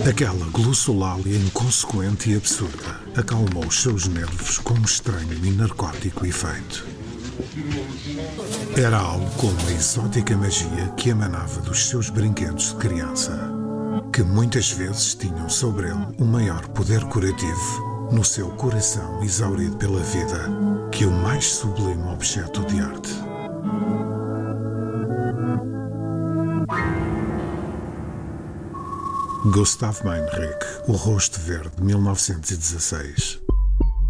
Aquela glossolalia inconsequente e absurda acalmou os seus nervos com um estranho e narcótico efeito. Era algo como a exótica magia que emanava dos seus brinquedos de criança, que muitas vezes tinham sobre ele um maior poder curativo no seu coração exaurido pela vida que o mais sublime objeto de arte. Gustav Meinrich, O Rosto Verde, 1916.